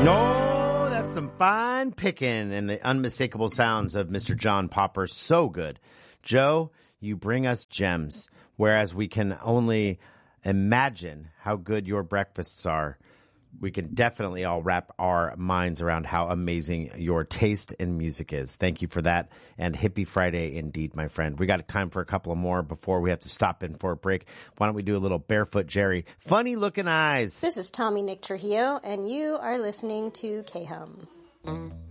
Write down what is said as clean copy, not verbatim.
No, that's some fine picking and the unmistakable sounds of Mr. John Popper. So good. Joe, you bring us gems, whereas we can only imagine how good your breakfasts are. We can definitely all wrap our minds around how amazing your taste in music is. Thank you for that. And Hippie Friday indeed, my friend. We got time for a couple of more before we have to stop in for a break. Why don't we do a little Barefoot Jerry? Funny looking eyes. This is Tommy Nick Trujillo, and you are listening to K-Hum.